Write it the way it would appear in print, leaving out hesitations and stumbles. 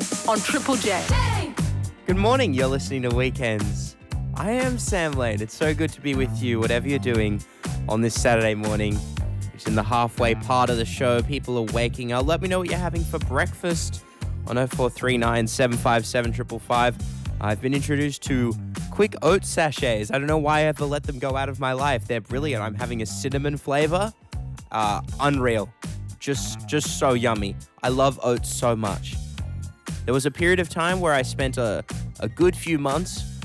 on Triple J. Good morning, you're listening to Weekends. I am Sam Lane. It's so good to be with you, whatever you're doing on this Saturday morning. It's in the halfway part of the show. People are waking up. Let me know what you're having for breakfast on 0439 757 555. I've been introduced to quick oat sachets. I don't know why I ever let them go out of my life. They're brilliant. I'm having a cinnamon flavor. Unreal. Just so yummy. I love oats so much. There was a period of time where I spent a good few months